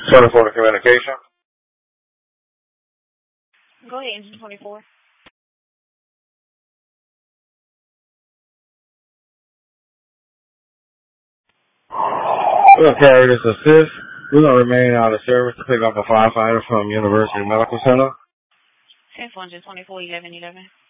24 to communication. Go ahead, engine 24. We'll carry this assist. We're going to remain out of service to pick up a firefighter from University Medical Center. 10 for engine 24, 1111.